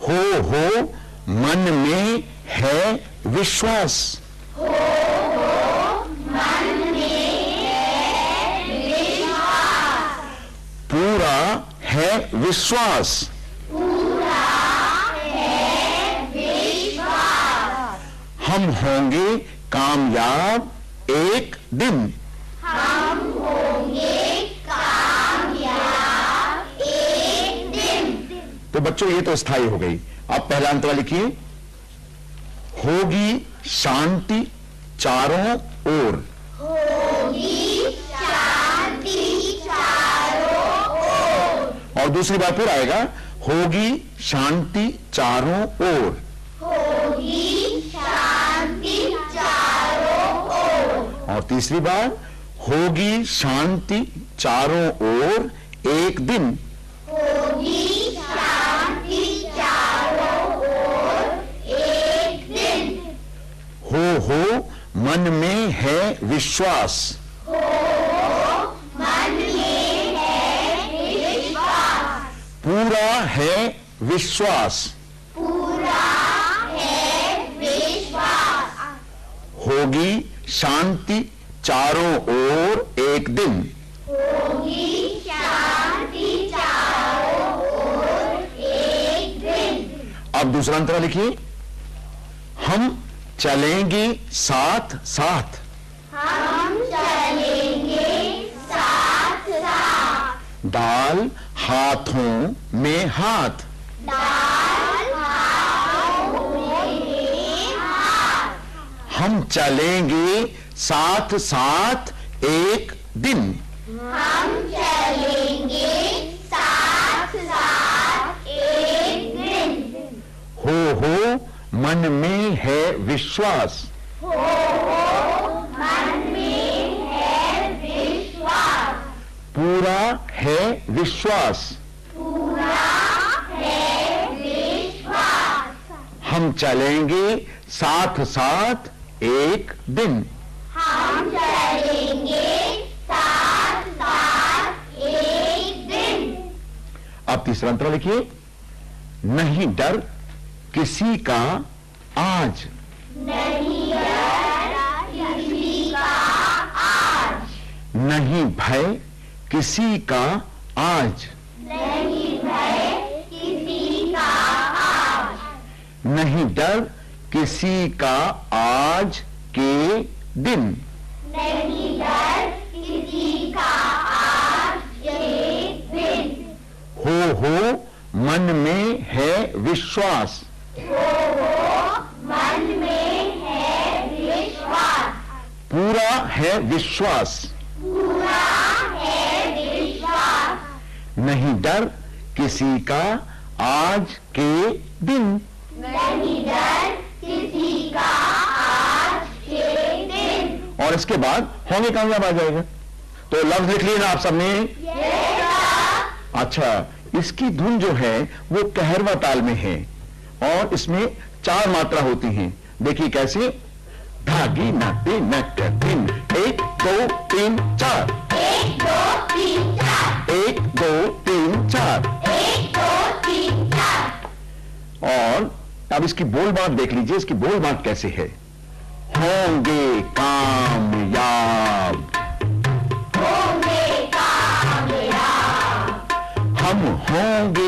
हो मन में है विश्वास। हो मन में है विश्वास। पूरा है विश्वास। पूरा है विश्वास। हम होंगे कामयाब एक दिन। हम होंगे कामयाब एक दिन। तो बच्चों ये तो स्थायी हो गई। अब पहला अंतरा लिखिए, होगी शांति चारों ओर। होगी शांति चारों ओर। और दूसरी बार फिर आएगा, होगी शांति चारों ओर। होगी शांति चारों ओर। और तीसरी बार, होगी शांति चारों ओर एक दिन। होगी शांति चारों ओर एक दिन। हो मन में है विश्वास। हो मन में है विश्वास। पूरा है विश्वास। पूरा है विश्वास। होगी शांति चारों ओर एक दिन। होगी शांति चारों ओर एक दिन। अब दूसरा अंतरा लिखिए, हम चलेंगे साथ साथ। हम चलेंगे साथ साथ। डाल हाथों में हाथ। डाल हाथों में हाथ। हम चलेंगे साथ साथ एक दिन। हम चलेंगे साथ साथ एक दिन। हो मन में है विश्वास। हो मन में है विश्वास। पूरा है विश्वास। पूरा है विश्वास। हम चलेंगे साथ साथ एक दिन। हम चलेंगे साथ साथ एक दिन। अब तीसरा अंतरा लिखिए, नहीं डर किसी का आज। नहीं डर किसी का आज। नहीं भय किसी का आज। नहीं भय किसी का आज। नहीं डर किसी का आज के दिन। नहीं डर किसी का आज के दिन। हो मन में है विश्वास। हो मन में है विश्वास। पूरा है विश्वास। पूरा है विश्वास। नहीं डर किसी का आज के दिन। नहीं डर किसी का आज के दिन। और इसके बाद होंगे कामयाब आ जाएगा। तो लफ्ज लिख लिए ना आप सबने? अच्छा, इसकी धुन जो है वो कहरवा ताल में है और इसमें 4 मात्रा होती हैं। देखिए कैसे, धागी नाटे नट दिन 1 2 3 4। 1 2 3 4। 1 2 3 4। 1 2 3 4। और अब इसकी बोल बात देख लीजिए, इसकी बोल बात कैसे है। होंगे कामयाब। होंगे कामयाब। हम होंगे